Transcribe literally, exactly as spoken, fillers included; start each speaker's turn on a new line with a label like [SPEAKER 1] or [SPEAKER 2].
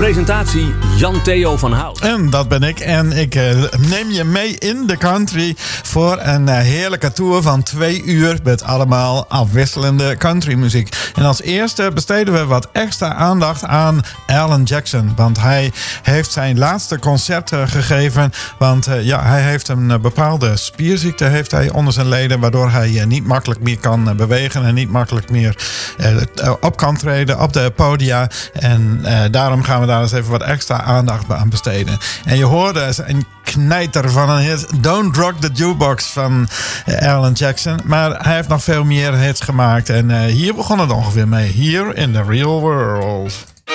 [SPEAKER 1] presentatie Jan-Theo van Hout.
[SPEAKER 2] En dat ben ik. En ik uh, neem je mee in de country voor een uh, heerlijke tour van twee uur met allemaal afwisselende countrymuziek. En als eerste besteden we wat extra aandacht aan Alan Jackson. Want hij heeft zijn laatste concert uh, gegeven. Want uh, ja, hij heeft een uh, bepaalde spierziekte heeft hij onder zijn leden. Waardoor hij uh, niet makkelijk meer kan uh, bewegen. En niet makkelijk meer uh, op kan treden op de podia. En uh, daarom gaan we daar eens even wat extra aandacht aan besteden. En je hoorde een knijter van een hit, Don't Rock the Jukebox van Alan Jackson. Maar hij heeft nog veel meer hits gemaakt. En uh, hier begon het ongeveer mee. Here in the Real World.